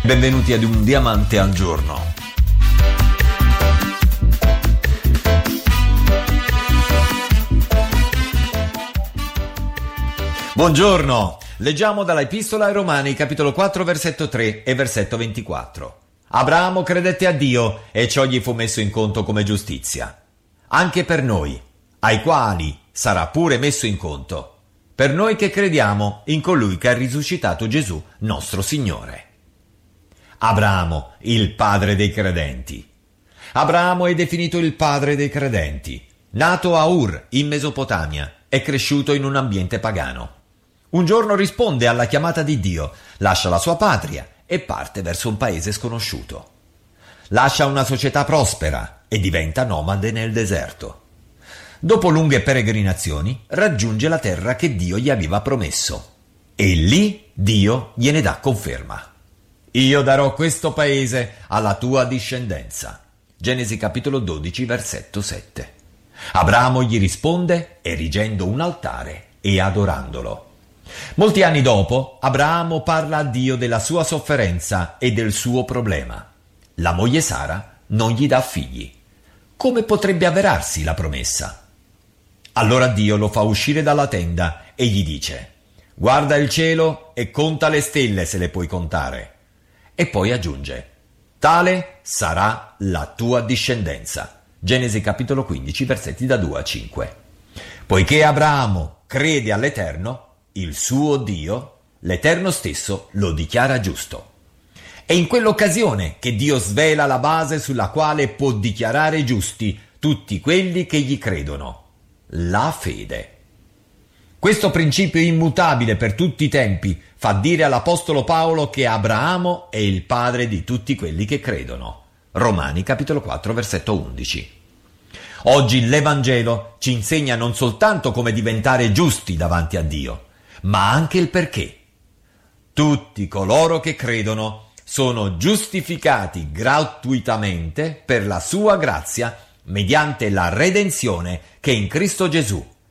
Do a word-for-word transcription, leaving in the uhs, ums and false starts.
Benvenuti ad Un Diamante al Giorno. Buongiorno! Leggiamo dalla Epistola ai Romani, capitolo quattro, versetto tre e versetto ventiquattro. Abramo credette a Dio e ciò gli fu messo in conto come giustizia. Anche per noi, ai quali sarà pure messo in conto, per noi che crediamo in colui che ha risuscitato Gesù, nostro Signore. Abramo, il padre dei credenti. Abramo è definito il padre dei credenti. Nato a Ur, in Mesopotamia, è cresciuto in un ambiente pagano. Un giorno risponde alla chiamata di Dio, lascia la sua patria e parte verso un paese sconosciuto. Lascia una società prospera e diventa nomade nel deserto. Dopo lunghe peregrinazioni raggiunge la terra che Dio gli aveva promesso e lì Dio gliene dà conferma. Io darò questo paese alla tua discendenza. Genesi capitolo dodici, versetto sette. Abramo gli risponde erigendo un altare e adorandolo. Molti anni dopo, Abramo parla a Dio della sua sofferenza e del suo problema. La moglie Sara non gli dà figli. Come potrebbe avverarsi la promessa? Allora Dio lo fa uscire dalla tenda e gli dice: guarda il cielo e conta le stelle se le puoi contare. E poi aggiunge: tale sarà la tua discendenza. Genesi capitolo quindici, versetti da due a cinque. Poiché Abramo crede all'Eterno, il suo Dio, l'Eterno stesso lo dichiara giusto. È in quell'occasione che Dio svela la base sulla quale può dichiarare giusti tutti quelli che gli credono: la fede. Questo principio immutabile per tutti i tempi fa dire all'Apostolo Paolo che Abramo è il padre di tutti quelli che credono. Romani capitolo quattro, versetto undici. Oggi l'Evangelo ci insegna non soltanto come diventare giusti davanti a Dio, ma anche il perché. Tutti coloro che credono sono giustificati gratuitamente per la sua grazia mediante la redenzione che è in Cristo Gesù,